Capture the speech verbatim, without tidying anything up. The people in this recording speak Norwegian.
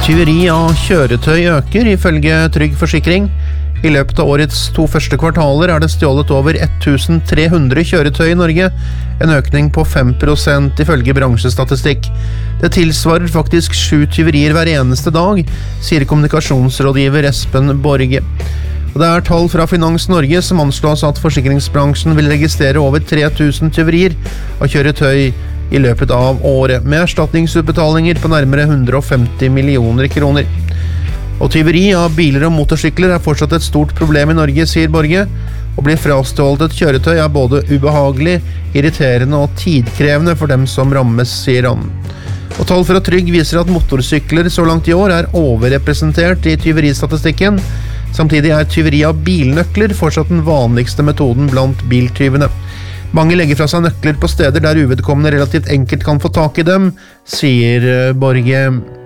Tyveri av kjøretøy øker, ifølge Trygg Forsikring. I løpet av årets to første kvartaler er det stjålet over tolv hundre kjøretøy i Norge, en økning på fem prosent ifølge bransjestatistikk. Det tilsvarer faktisk sju tyverier hver eneste dag, sier kommunikasjonsrådgiver Espen Borge. Og det er tall fra Finans Norge som anslås at forsikringsbransjen vil registrere over tre tusen tyverier av kjøretøy i løpet av året, med erstatningsutbetalinger på nærmere hundre og femti millioner kroner. Og tyveri av biler og motorsykler er fortsatt et stort problem i Norge, sier Borge. Å bli frastjålet et kjøretøy er både ubehagelig, irriterende og tidkrevende for dem som rammes, sier han. Og tall fra Trygg viser at motorsykler så langt i år er overrepresentert i tyveristatistikken. Samtidig er tyveri av bilnøkler fortsatt den vanligste metoden blant biltyvene. Mange legger fra seg nøkler på steder der uvedkommende relativt enkelt kan få tak i dem, sier Borge.